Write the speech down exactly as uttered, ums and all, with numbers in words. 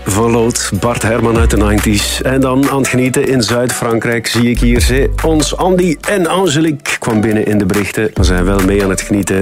van Lood, Bart Herman uit de negentig. En dan aan het genieten in Zuid-Frankrijk zie ik hier ze, ons Andy en Angelique kwam binnen in de berichten. We zijn wel mee aan het genieten